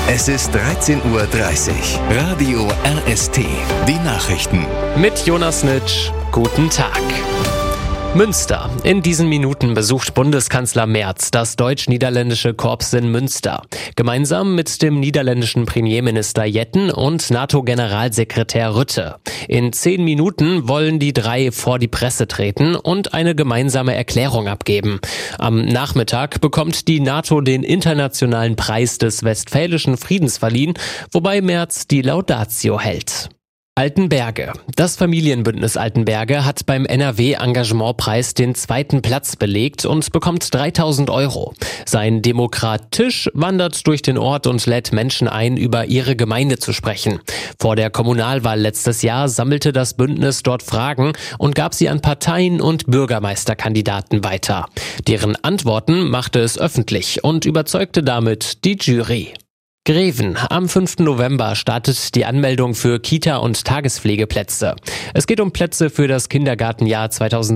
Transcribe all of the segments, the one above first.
Es ist 13:30 Uhr. Radio RST. Die Nachrichten. Mit Jonas Nitsch. Guten Tag. Münster. In diesen Minuten besucht Bundeskanzler Merz das deutsch-niederländische Korps in Münster. Gemeinsam mit dem niederländischen Premierminister Jetten und NATO-Generalsekretär Rutte. In 10 Minuten wollen die drei vor die Presse treten und eine gemeinsame Erklärung abgeben. Am Nachmittag bekommt die NATO den internationalen Preis des Westfälischen Friedens verliehen, wobei Merz die Laudatio hält. Altenberge. Das Familienbündnis Altenberge hat beim NRW-Engagementpreis den 2. Platz belegt und bekommt 3.000 €. Sein Demokrattisch wandert durch den Ort und lädt Menschen ein, über ihre Gemeinde zu sprechen. Vor der Kommunalwahl letztes Jahr sammelte das Bündnis dort Fragen und gab sie an Parteien und Bürgermeisterkandidaten weiter. Deren Antworten machte es öffentlich und überzeugte damit die Jury. Greven. Am 5. November startet die Anmeldung für Kita- und Tagespflegeplätze. Es geht um Plätze für das Kindergartenjahr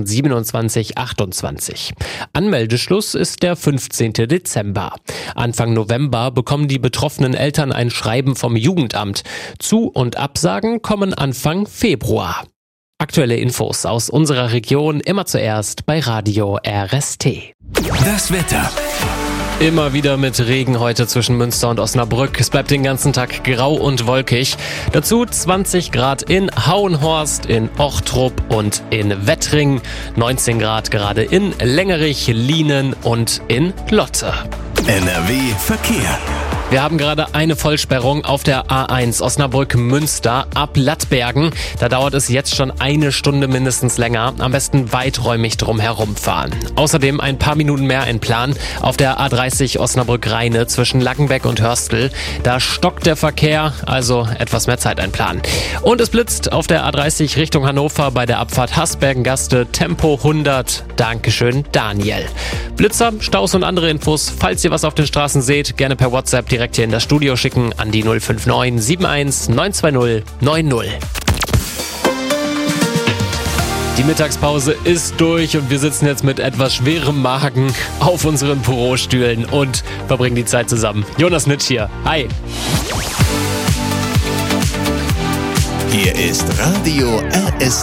2027/28. Anmeldeschluss ist der 15. Dezember. Anfang November bekommen die betroffenen Eltern ein Schreiben vom Jugendamt. Zu- und Absagen kommen Anfang Februar. Aktuelle Infos aus unserer Region immer zuerst bei Radio RST. Das Wetter. Immer wieder mit Regen heute zwischen Münster und Osnabrück. Es bleibt den ganzen Tag grau und wolkig. Dazu 20 Grad in Hauenhorst, in Ochtrup und in Wettring. 19 Grad gerade in Lengerich, Lienen und in Lotte. NRW Verkehr. Wir haben gerade eine Vollsperrung auf der A1 Osnabrück-Münster ab Lattbergen. Da dauert es jetzt schon eine Stunde mindestens länger. Am besten weiträumig drum herumfahren. Außerdem ein paar Minuten mehr in Plan auf der A30 Osnabrück-Rheine zwischen Lackenbeck und Hörstel. Da stockt der Verkehr, also etwas mehr Zeit einplanen. Und es blitzt auf der A30 Richtung Hannover bei der Abfahrt Hasbergengaste Tempo 100. Dankeschön, Daniel. Blitzer, Staus und andere Infos, falls ihr was auf den Straßen seht, gerne per WhatsApp direkt hier in das Studio schicken an die 059 71 920 90. Die Mittagspause ist durch und wir sitzen jetzt mit etwas schwerem Magen auf unseren Bürostühlen und verbringen die Zeit zusammen. Jonas Nitsch hier. Hi. Hier ist Radio RST.